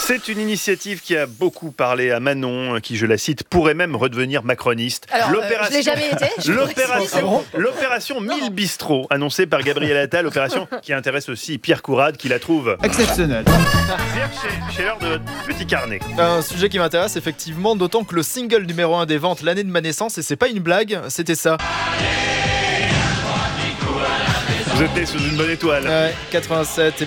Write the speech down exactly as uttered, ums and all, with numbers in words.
C'est une initiative qui a beaucoup parlé à Manon, qui, je la cite, pourrait même redevenir macroniste. Alors, euh, je l'ai jamais été. Je L'opération, l'opération mille bistrots, annoncée par Gabriel Attal, opération qui intéresse aussi Pierre Courade, qui la trouve exceptionnelle. Pierre, chez, chez l'heure de votre petit carnet. Un sujet qui m'intéresse effectivement, d'autant que le single numéro un des ventes l'année de ma naissance, et c'est pas une blague, c'était ça. Vous êtes né sous une bonne étoile. Ouais, quatre-vingt-sept.